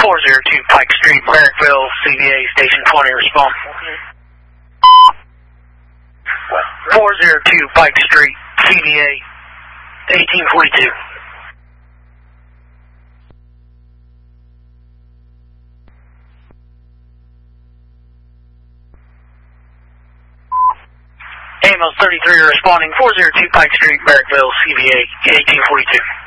402 Pike Street, Merrickville, CVA, Station 20, respond. 402 Pike Street, CVA, 1842. Amos 33 responding, 402 Pike Street, Merrickville, CVA, 1842.